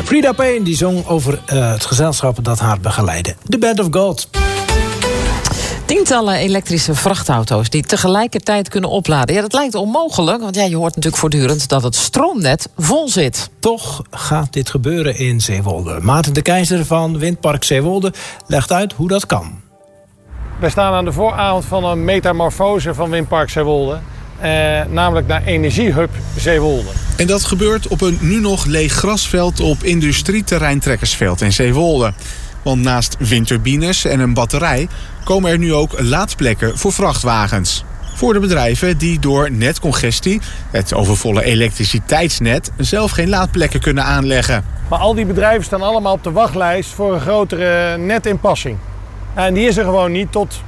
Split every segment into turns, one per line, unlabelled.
Frida Payne die zong over het gezelschap dat haar begeleidde. The Band of God.
Tientallen elektrische vrachtauto's die tegelijkertijd kunnen opladen. Ja, dat lijkt onmogelijk, want je hoort natuurlijk voortdurend dat het stroomnet vol zit.
Toch gaat dit gebeuren in Zeewolde. Maarten de Keizer van Windpark Zeewolde legt uit hoe dat kan.
Wij staan aan de vooravond van een metamorfose van Windpark Zeewolde. Namelijk naar Energiehub Zeewolde.
En dat gebeurt op een nu nog leeg grasveld op industrieterrein Trekkersveld in Zeewolde. Want naast windturbines en een batterij komen er nu ook laadplekken voor vrachtwagens. Voor de bedrijven die door netcongestie, het overvolle elektriciteitsnet, zelf geen laadplekken kunnen aanleggen.
Maar al die bedrijven staan allemaal op de wachtlijst voor een grotere netinpassing. En die is er gewoon niet tot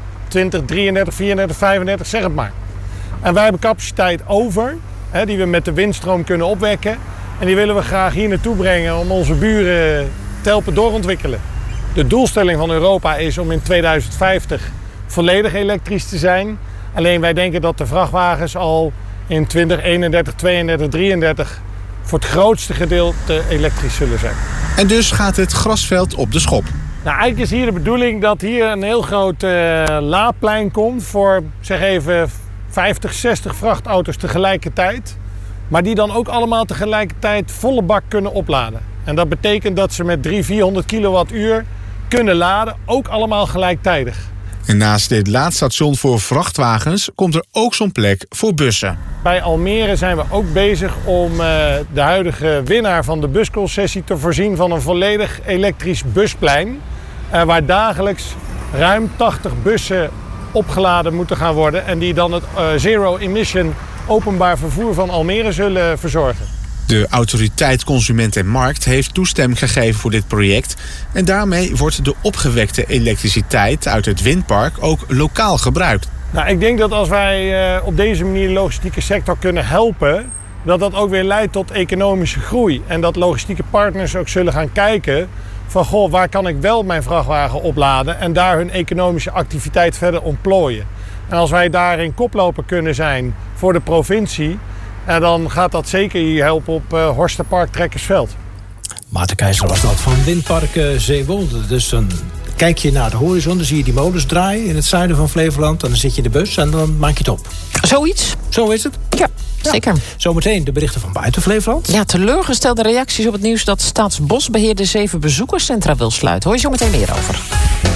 2033, 34, 35, zeg het maar. En wij hebben capaciteit over, die we met de windstroom kunnen opwekken. En die willen we graag hier naartoe brengen om onze buren te helpen doorontwikkelen. De doelstelling van Europa is om in 2050 volledig elektrisch te zijn. Alleen wij denken dat de vrachtwagens al in 2031, 32, 33 voor het grootste gedeelte elektrisch zullen zijn.
En dus gaat het grasveld op de schop.
Nou, eigenlijk is hier de bedoeling dat hier een heel groot laadplein komt voor, zeg even, 50, 60 vrachtauto's tegelijkertijd. Maar die dan ook allemaal tegelijkertijd volle bak kunnen opladen. En dat betekent dat ze met 300-400 kilowattuur kunnen laden, ook allemaal gelijktijdig.
En naast dit laadstation voor vrachtwagens komt er ook zo'n plek voor bussen.
Bij Almere zijn we ook bezig om de huidige winnaar van de busconcessie te voorzien van een volledig elektrisch busplein. Waar dagelijks ruim 80 bussen opgeladen moeten gaan worden. En die dan het zero-emission openbaar vervoer van Almere zullen verzorgen.
De Autoriteit Consument en Markt heeft toestemming gegeven voor dit project. En daarmee wordt de opgewekte elektriciteit uit het windpark ook lokaal gebruikt.
Nou, ik denk dat als wij op deze manier de logistieke sector kunnen helpen, dat ook weer leidt tot economische groei. En dat logistieke partners ook zullen gaan kijken van, goh, waar kan ik wel mijn vrachtwagen opladen en daar hun economische activiteit verder ontplooien. En als wij daarin koploper kunnen zijn voor de provincie, dan gaat dat zeker hier helpen op Horstenpark Trekkersveld.
Maarten Keizer was dat van Windpark Zeewolde. Dus een kijkje naar de horizon, dan zie je die molens draaien in het zuiden van Flevoland. En dan zit je in de bus en dan maak je het op.
Zoiets.
Zo is het?
Ja, zeker.
Zometeen de berichten van buiten Flevoland.
Ja, teleurgestelde reacties op het nieuws dat Staatsbosbeheer de 7 bezoekerscentra wil sluiten. Hoor je zo meteen meer over.